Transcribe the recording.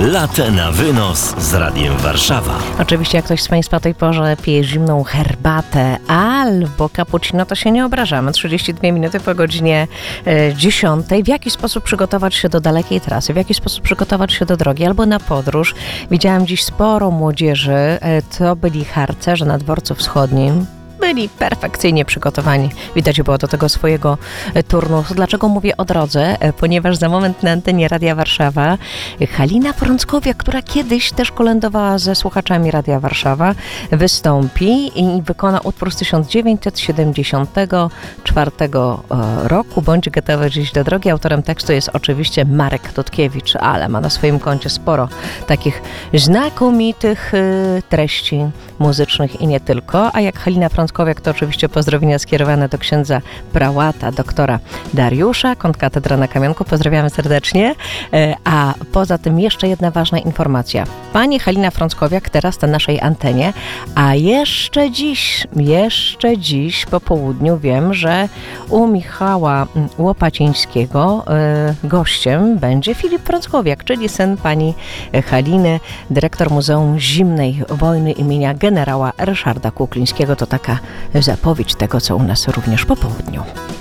Latte na wynos z Radiem Warszawa. Oczywiście jak ktoś z Państwa o tej porze pije zimną herbatę albo cappuccino, to się nie obrażamy. 32 minuty po godzinie 10. W jaki sposób przygotować się do dalekiej trasy? W jaki sposób przygotować się do drogi albo na podróż? Widziałam dziś sporo młodzieży. To byli harcerze na Dworcu Wschodnim. Byli perfekcyjnie przygotowani. Widać było do tego swojego turnusu. Dlaczego mówię o drodze? Ponieważ za moment na antenie Radia Warszawa Halina Frąckowiak, która kiedyś też kolędowała ze słuchaczami Radia Warszawa, wystąpi i wykona utwór z 1974 roku. Bądź gotowy dziś do drogi. Autorem tekstu jest oczywiście Marek Dudkiewicz, ale ma na swoim koncie sporo takich znakomitych treści muzycznych i nie tylko. A jak Halina Frąckowiak, to oczywiście pozdrowienia skierowane do księdza prałata, doktora Dariusza, kontrkatedra na Kamionku. Pozdrawiamy serdecznie. A poza tym jeszcze jedna ważna informacja. Pani Halina Frąckowiak teraz na naszej antenie, a jeszcze dziś po południu wiem, że u Michała Łopacińskiego gościem będzie Filip Frąckowiak, czyli syn pani Haliny, dyrektor Muzeum Zimnej Wojny imienia generała Ryszarda Kuklińskiego. To taka zapowiedź tego, co u nas również po południu.